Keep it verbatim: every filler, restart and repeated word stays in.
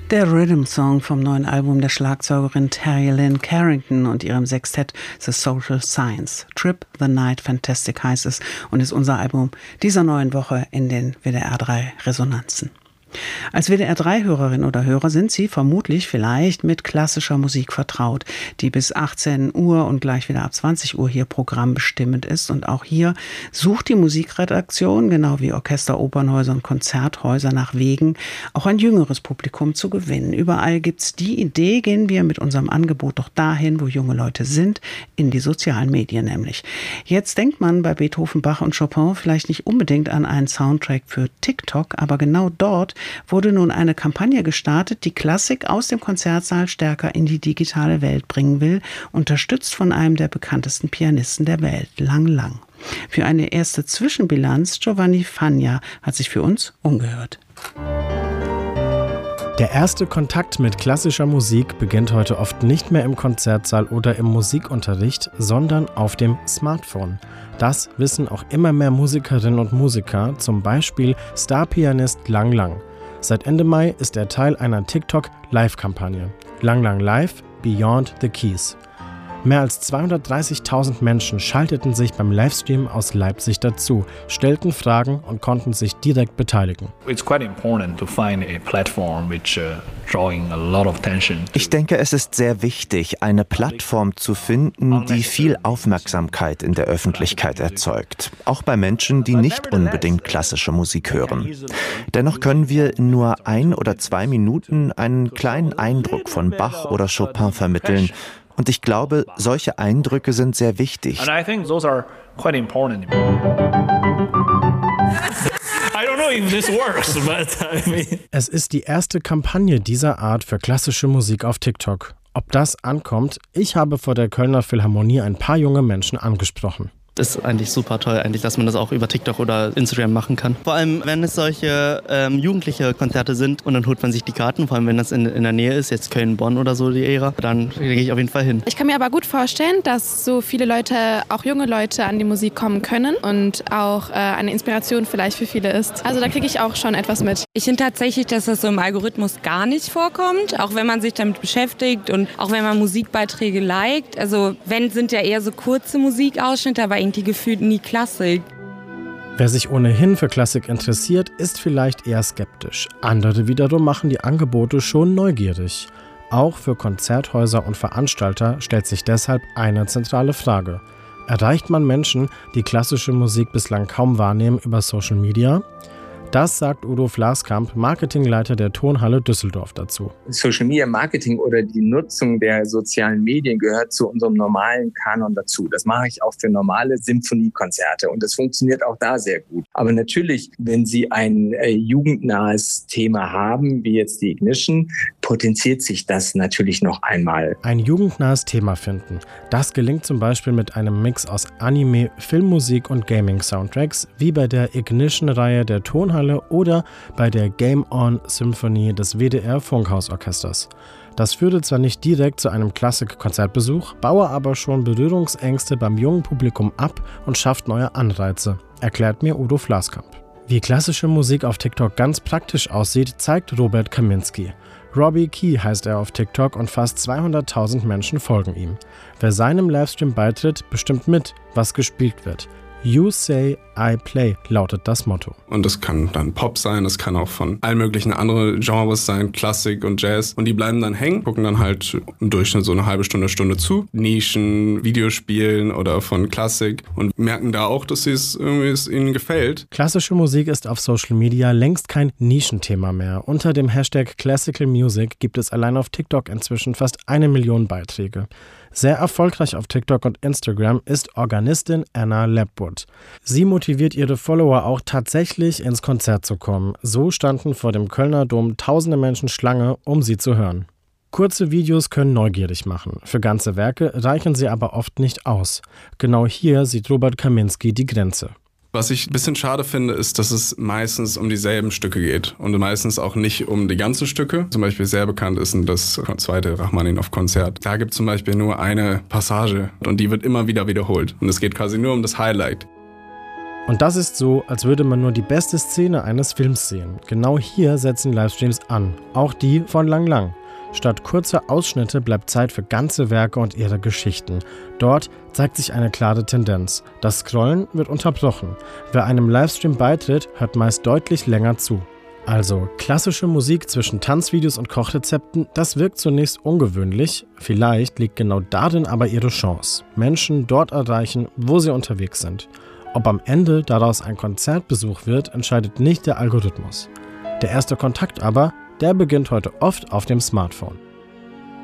Der Rhythm Song vom neuen Album der Schlagzeugerin Terry Lynn Carrington und ihrem Sextett The Social Science. Trip the Night Fantastic heißt es und ist unser Album dieser neuen Woche in den W D R drei Resonanzen. Als W D R drei Hörerin oder Hörer sind Sie vermutlich vielleicht mit klassischer Musik vertraut, die bis achtzehn Uhr und gleich wieder ab zwanzig Uhr hier programmbestimmend ist. Und auch hier sucht die Musikredaktion, genau wie Orchester, Opernhäuser und Konzerthäuser, nach Wegen, auch ein jüngeres Publikum zu gewinnen. Überall gibt's die Idee, gehen wir mit unserem Angebot doch dahin, wo junge Leute sind, in die sozialen Medien nämlich. Jetzt denkt man bei Beethoven, Bach und Chopin vielleicht nicht unbedingt an einen Soundtrack für TikTok, aber genau dort wurde nun eine Kampagne gestartet, die Klassik aus dem Konzertsaal stärker in die digitale Welt bringen will, unterstützt von einem der bekanntesten Pianisten der Welt, Lang Lang. Für eine erste Zwischenbilanz, Giovanni Fagna hat sich für uns umgehört. Der erste Kontakt mit klassischer Musik beginnt heute oft nicht mehr im Konzertsaal oder im Musikunterricht, sondern auf dem Smartphone. Das wissen auch immer mehr Musikerinnen und Musiker, zum Beispiel Starpianist Lang Lang. Seit Ende Mai ist er Teil einer TikTok-Live-Kampagne. Lang Lang Live – Beyond the Keys. Mehr als zweihundertdreißigtausend Menschen schalteten sich beim Livestream aus Leipzig dazu, stellten Fragen und konnten sich direkt beteiligen. Ich denke, es ist sehr wichtig, eine Plattform zu finden, die viel Aufmerksamkeit in der Öffentlichkeit erzeugt. Auch bei Menschen, die nicht unbedingt klassische Musik hören. Dennoch können wir in nur ein oder zwei Minuten einen kleinen Eindruck von Bach oder Chopin vermitteln. Und ich glaube, solche Eindrücke sind sehr wichtig. Es ist die erste Kampagne dieser Art für klassische Musik auf TikTok. Ob das ankommt? Ich habe vor der Kölner Philharmonie ein paar junge Menschen angesprochen. Das ist eigentlich super toll, eigentlich, dass man das auch über TikTok oder Instagram machen kann. Vor allem, wenn es solche ähm, jugendliche Konzerte sind und dann holt man sich die Karten, vor allem wenn das in, in der Nähe ist, jetzt Köln, Bonn oder so die Ära, dann gehe ich auf jeden Fall hin. Ich kann mir aber gut vorstellen, dass so viele Leute, auch junge Leute, an die Musik kommen können und auch äh, eine Inspiration vielleicht für viele ist. Also da kriege ich auch schon etwas mit. Ich finde tatsächlich, dass das so im Algorithmus gar nicht vorkommt, auch wenn man sich damit beschäftigt und auch wenn man Musikbeiträge liked. Also wenn, sind ja eher so kurze Musikausschnitte, aber die gefühlt nie Klassik. Wer sich ohnehin für Klassik interessiert, ist vielleicht eher skeptisch. Andere wiederum machen die Angebote schon neugierig. Auch für Konzerthäuser und Veranstalter stellt sich deshalb eine zentrale Frage. Erreicht man Menschen, die klassische Musik bislang kaum wahrnehmen, über Social Media? Das sagt Udo Flaskamp, Marketingleiter der Tonhalle Düsseldorf, dazu. Social Media Marketing oder die Nutzung der sozialen Medien gehört zu unserem normalen Kanon dazu. Das mache ich auch für normale Symphoniekonzerte und das funktioniert auch da sehr gut. Aber natürlich, wenn Sie ein äh, jugendnahes Thema haben, wie jetzt die Ignition, potenziert sich das natürlich noch einmal. Ein jugendnahes Thema finden. Das gelingt zum Beispiel mit einem Mix aus Anime, Filmmusik und Gaming-Soundtracks, wie bei der Ignition-Reihe der Tonhalle oder bei der Game On Symphonie des W D R Funkhausorchesters. Das führte zwar nicht direkt zu einem Klassik-Konzertbesuch, baue aber schon Berührungsängste beim jungen Publikum ab und schafft neue Anreize, erklärt mir Udo Flaskamp. Wie klassische Musik auf TikTok ganz praktisch aussieht, zeigt Robert Kaminski. Robbie Key heißt er auf TikTok und fast zweihunderttausend Menschen folgen ihm. Wer seinem Livestream beitritt, bestimmt mit, was gespielt wird. You say, I play, lautet das Motto. Und das kann dann Pop sein, das kann auch von allen möglichen anderen Genres sein, Klassik und Jazz. Und die bleiben dann hängen, gucken dann halt im Durchschnitt so eine halbe Stunde, Stunde zu. Nischen, Videospielen oder von Klassik und merken da auch, dass es irgendwie es ihnen gefällt. Klassische Musik ist auf Social Media längst kein Nischenthema mehr. Unter dem Hashtag Classical Music gibt es allein auf TikTok inzwischen fast eine Million Beiträge. Sehr erfolgreich auf TikTok und Instagram ist Organistin Anna Lepwood. Sie motiviert ihre Follower auch tatsächlich ins Konzert zu kommen. So standen vor dem Kölner Dom tausende Menschen Schlange, um sie zu hören. Kurze Videos können neugierig machen. Für ganze Werke reichen sie aber oft nicht aus. Genau hier sieht Robert Kaminski die Grenze. Was ich ein bisschen schade finde, ist, dass es meistens um dieselben Stücke geht und meistens auch nicht um die ganzen Stücke. Zum Beispiel sehr bekannt ist das zweite Rachmaninoff-Konzert. Da gibt es zum Beispiel nur eine Passage und die wird immer wieder wiederholt und es geht quasi nur um das Highlight. Und das ist so, als würde man nur die beste Szene eines Films sehen. Genau hier setzen Livestreams an, auch die von Lang Lang. Statt kurzer Ausschnitte bleibt Zeit für ganze Werke und ihre Geschichten. Dort zeigt sich eine klare Tendenz. Das Scrollen wird unterbrochen. Wer einem Livestream beitritt, hört meist deutlich länger zu. Also klassische Musik zwischen Tanzvideos und Kochrezepten, das wirkt zunächst ungewöhnlich. Vielleicht liegt genau darin aber ihre Chance. Menschen dort erreichen, wo sie unterwegs sind. Ob am Ende daraus ein Konzertbesuch wird, entscheidet nicht der Algorithmus. Der erste Kontakt aber, der beginnt heute oft auf dem Smartphone.